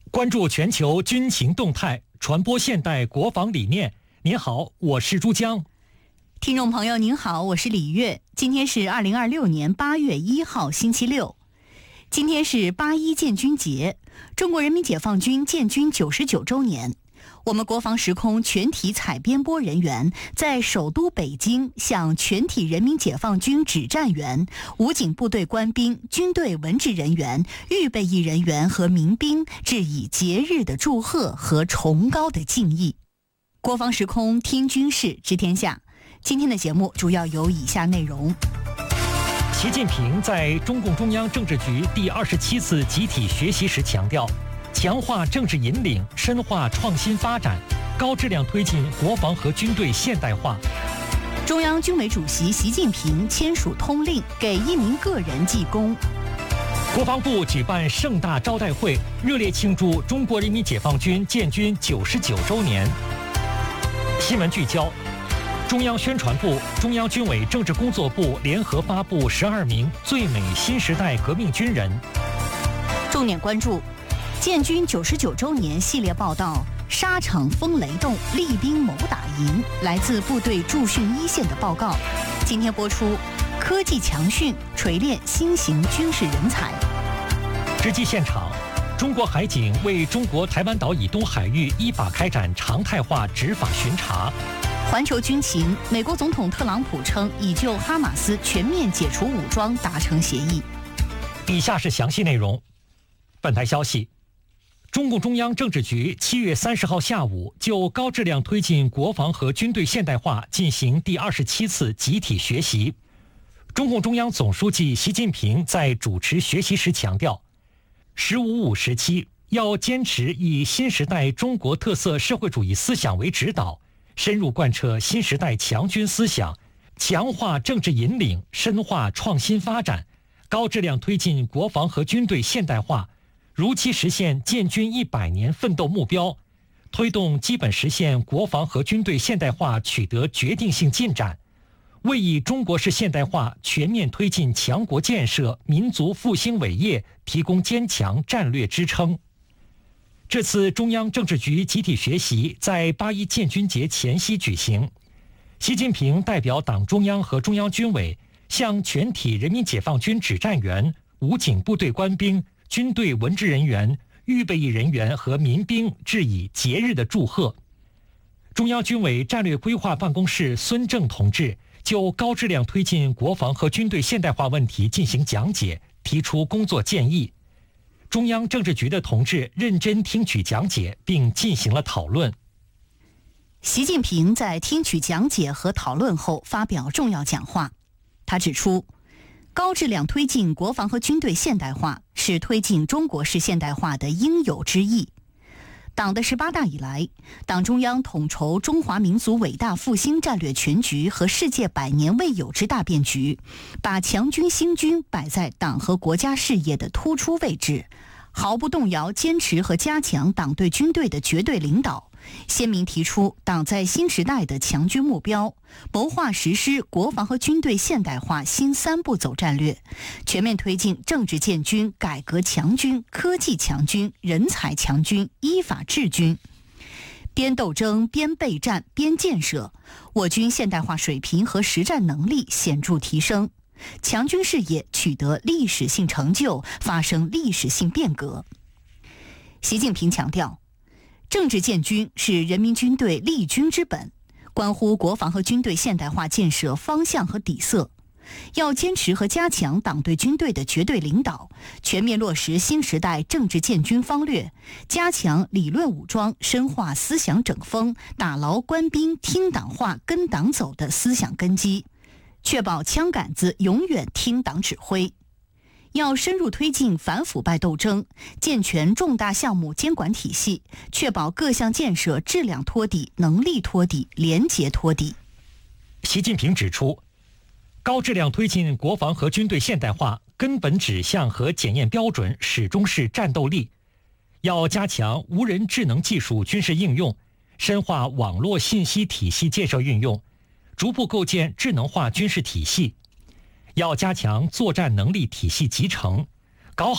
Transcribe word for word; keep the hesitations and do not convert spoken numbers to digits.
关注全球军情动态，传播现代国防理念。您好，我是朱江。 听众朋友您好，我是李月。今天是二零二六年八月一号星期六，今天是八一建军节，中国人民解放军建军九十九周年。我们国防时空全体采编播人员在首都北京向全体人民解放军指战员、武警部队官兵、军队文职人员、预备役人员和民兵致以节日的祝贺和崇高的敬意。国防时空听军事知天下，今天的节目主要有以下内容。 习近平在中共中央政治局第二十七次集体学习时强调，强化政治引领，深化创新发展，高质量推进国防和军队现代化。 中央军委主席习近平签署通令，给一名个人记功。 国防部举办盛大招待会，热烈庆祝中国人民解放军建军九十九周年。新闻聚焦：中央宣传部、中央军委政治工作部联合发布十二名最美新时代革命军人。 重点关注建军九十九周年系列报道，沙场风雷动，厉兵谋打赢。来自部队驻训一线的报告。今天播出，科技强训，锤炼新型军事人才。 直击现场，中国海警为中国台湾岛以东海域依法开展常态化执法巡查。 环球军情，美国总统特朗普称已就哈马斯全面解除武装达成协议。 以下是详细内容。本台消息，中共中央政治局七月三十号下午就高质量推进国防和军队现代化进行第二十七次集体学习。中共中央总书记习近平在主持学习时强调，十五五时期要坚持以新时代中国特色社会主义思想为指导，深入贯彻新时代强军思想，强化政治引领，深化创新发展，高质量推进国防和军队现代化，如期实现建军一百年奋斗目标，推动基本实现国防和军队现代化取得决定性进展，为以中国式现代化全面推进强国建设、民族复兴伟业提供坚强战略支撑。这次中央政治局集体学习在八一建军节前夕举行，习近平代表党中央和中央军委向全体人民解放军指战员、武警部队官兵、军队文职人员、预备役人员和民兵致以节日的祝贺。中央军委战略规划办公室孙正同志就高质量推进国防和军队现代化问题进行讲解，提出工作建议。中央政治局的同志认真听取讲解，并进行了讨论。 习近平在听取讲解和讨论后发表重要讲话。他指出，高质量推进国防和军队现代化是推进中国式现代化的应有之义。党的十八大以来，党中央统筹中华民族伟大复兴战略全局和世界百年未有之大变局，把强军兴军摆在党和国家事业的突出位置，毫不动摇坚持和加强党对军队的绝对领导，鲜明提出党在新时代的强军目标，谋划实施国防和军队现代化新三步走战略，全面推进政治建军、改革强军、科技强军、人才强军、依法治军。边斗争边备战边建设，我军现代化水平和实战能力显著提升，强军事业取得历史性成就，发生历史性变革。习近平强调，政治建军是人民军队立军之本，关乎国防和军队现代化建设方向和底色。要坚持和加强党对军队的绝对领导，全面落实新时代政治建军方略，加强理论武装，深化思想整风，打牢官兵听党话跟党走的思想根基，确保枪杆子永远听党指挥。要深入推进反腐败斗争，健全重大项目监管体系，确保各项建设质量托底、能力托底、廉洁托底。 习近平指出，高质量推进国防和军队现代化根本指向和检验标准始终是战斗力。要加强无人智能技术军事应用，深化网络信息体系建设运用，逐步构建智能化军事体系。要加强作战能力体系集成，